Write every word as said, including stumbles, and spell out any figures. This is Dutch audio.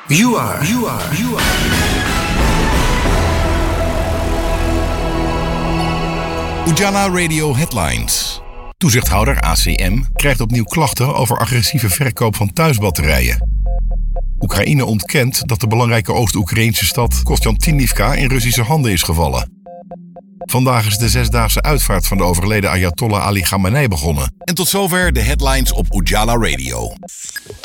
You are, you are, you are. Ujala Radio Headlines. Toezichthouder A C M krijgt opnieuw klachten over agressieve verkoop van thuisbatterijen. Oekraïne ontkent dat de belangrijke Oost-Oekraïnse stad Kostjantinivka in Russische handen is gevallen. Vandaag is de zesdaagse uitvaart van de overleden Ayatollah Ali Khamenei begonnen. En tot zover de headlines op Ujala Radio.